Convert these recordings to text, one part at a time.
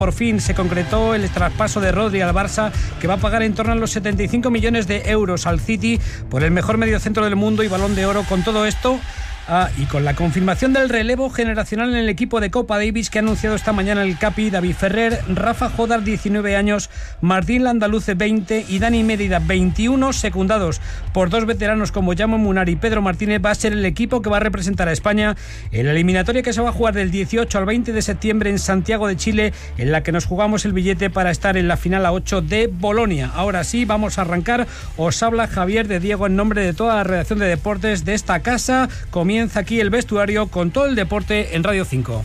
Por fin se concretó el traspaso de Rodri al Barça, que va a pagar en torno a los 75 millones de euros al City por el mejor mediocentro del mundo y Balón de Oro. Con todo esto y con la confirmación del relevo generacional en el equipo de Copa Davis que ha anunciado esta mañana el Capi, David Ferrer, Rafa Jodar, 19 años, Martín Landaluce, 20 y Dani Mérida, 21, secundados por dos veteranos como Jaume Munar y Pedro Martínez, va a ser el equipo que va a representar a España en la eliminatoria que se va a jugar del 18 al 20 de septiembre en Santiago de Chile, en la que nos jugamos el billete para estar en la final a 8 de Bolonia. Ahora sí, vamos a arrancar. Os habla Javier de Diego en nombre de toda la redacción de deportes de esta casa. Comienza aquí el vestuario con todo el deporte en Radio 5.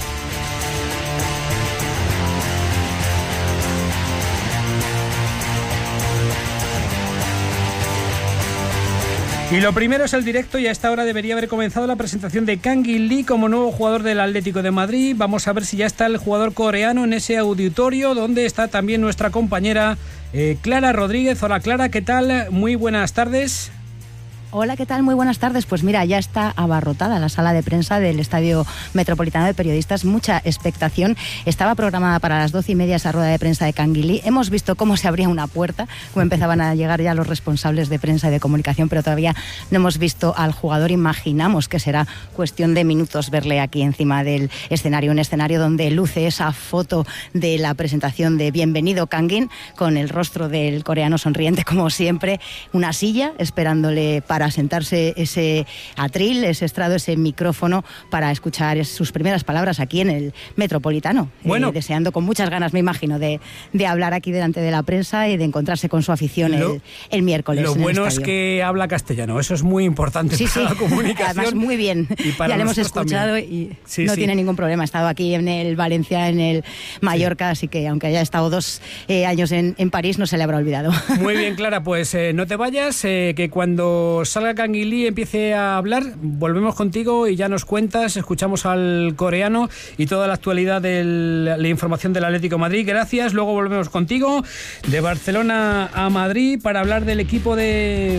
Y lo primero es el directo, y a esta hora debería haber comenzado la presentación de Kang In Lee como nuevo jugador del Atlético de Madrid. Vamos a ver si ya está el jugador coreano en ese auditorio, donde está también nuestra compañera Clara Rodríguez. Hola Clara, ¿qué tal? Muy buenas tardes. Hola, ¿qué tal? Muy buenas tardes. Pues mira, ya está abarrotada la sala de prensa del Estadio Metropolitano de Periodistas. Mucha expectación. Estaba programada para las 12:30 esa rueda de prensa de Kang In Lee. Hemos visto cómo se abría una puerta, cómo empezaban a llegar ya los responsables de prensa y de comunicación, pero todavía no hemos visto al jugador. Imaginamos que será cuestión de minutos verle aquí encima del escenario, un escenario donde luce esa foto de la presentación de Bienvenido Kang In, con el rostro del coreano sonriente como siempre, una silla esperándole para sentarse ese atril, ese estrado, ese micrófono para escuchar sus primeras palabras aquí en el Metropolitano. Bueno, deseando con muchas ganas, me imagino, de hablar aquí delante de la prensa y de encontrarse con su afición el miércoles. Lo bueno es que habla castellano, eso es muy importante para la comunicación. Además, muy bien. Ya le hemos escuchado también. Y no tiene ningún problema. Ha estado aquí en el Valencia, en el Mallorca, así que aunque haya estado 2 años en París, no se le habrá olvidado. Muy bien, Clara, pues no te vayas, que cuando salga Kang In Lee empiece a hablar, volvemos contigo y ya nos cuentas, escuchamos al coreano y toda la actualidad de la información del Atlético de Madrid. Gracias, luego volvemos contigo de Barcelona a Madrid para hablar del equipo de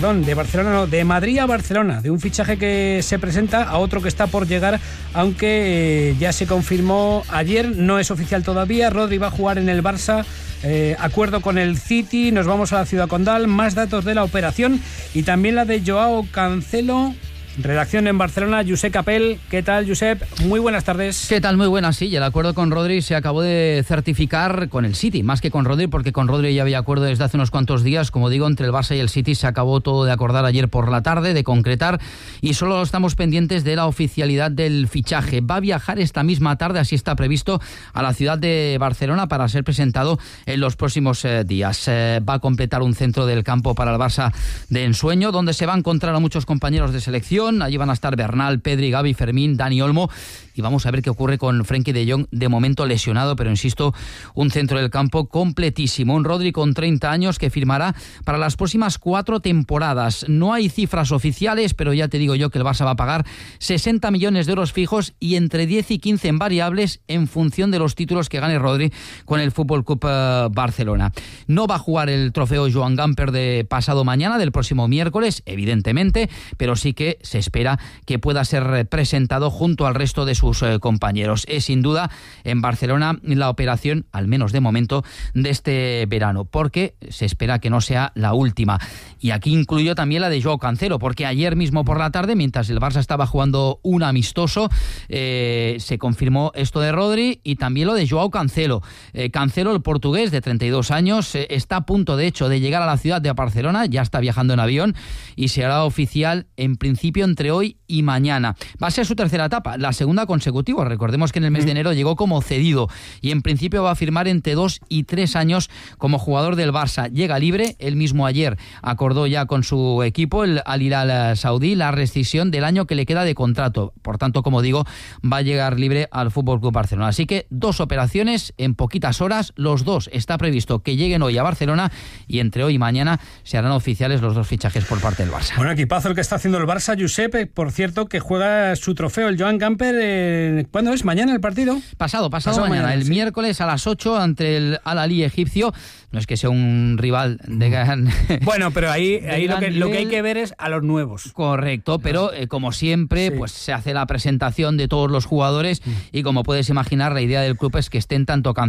Madrid a Barcelona, de un fichaje que se presenta a otro que está por llegar, aunque ya se confirmó ayer, no es oficial todavía. Rodri va a jugar en el Barça. Acuerdo con el City. Nos vamos a la Ciudad Condal, más datos de la operación y también la de Joao Cancelo. Redacción en Barcelona, Josep Capel. ¿Qué tal, Josep? Muy buenas tardes. ¿Qué tal? Muy buenas, sí. El acuerdo con Rodri se acabó de certificar con el City, más que con Rodri, porque con Rodri ya había acuerdo desde hace unos cuantos días. Como digo, entre el Barça y el City se acabó todo de acordar ayer por la tarde, de concretar, y solo estamos pendientes de la oficialidad del fichaje. Va a viajar esta misma tarde, así está previsto, a la ciudad de Barcelona para ser presentado en los próximos días. Va a completar un centro del campo para el Barça de ensueño, donde se va a encontrar a muchos compañeros de selección. Allí van a estar Bernal, Pedri, Gavi, Fermín, Dani Olmo, y vamos a ver qué ocurre con Frenkie de Jong, de momento lesionado, pero insisto, un centro del campo completísimo. Un Rodri con 30 años que firmará para las próximas 4 temporadas. No hay cifras oficiales, pero ya te digo yo que el Barça va a pagar 60 millones de euros fijos y entre 10 y 15 en variables en función de los títulos que gane Rodri con el Fútbol Club Barcelona. No va a jugar el trofeo Joan Gamper de pasado mañana, del próximo miércoles, evidentemente, pero sí que se espera que pueda ser presentado junto al resto de sus compañeros. Es sin duda en Barcelona la operación, al menos de momento, de este verano, porque se espera que no sea la última. Y aquí incluyo también la de Joao Cancelo, porque ayer mismo por la tarde, mientras el Barça estaba jugando un amistoso, se confirmó esto de Rodri y también lo de Joao Cancelo. Cancelo, el portugués de 32 años, está a punto de hecho de llegar a la ciudad de Barcelona, ya está viajando en avión y se hará oficial en principio entre hoy y mañana. Va a ser su tercera etapa, la segunda consecutiva. Recordemos que en el mes de enero llegó como cedido y en principio va a firmar entre 2 y 3 años como jugador del Barça. Llega libre, él mismo ayer acordó ya con su equipo, el Al Hilal saudí, la rescisión del año que le queda de contrato. Por tanto, como digo, va a llegar libre al FC Barcelona. Así que 2 operaciones en poquitas horas, los 2 está previsto que lleguen hoy a Barcelona y entre hoy y mañana se harán oficiales los 2 fichajes por parte del Barça. Bueno, equipazo el que está haciendo el Barça, Josep, por cierto, que juega su trofeo, el Joan Gamper, ¿cuándo es? ¿Mañana el partido? Pasado mañana, el miércoles a las 8 ante el Al-Ahly egipcio. No es que sea un rival de gran... Bueno, pero ahí lo que hay que ver es a los nuevos. Correcto, pero como siempre, sí, pues se hace la presentación de todos los jugadores y como puedes imaginar, la idea del club es que estén tanto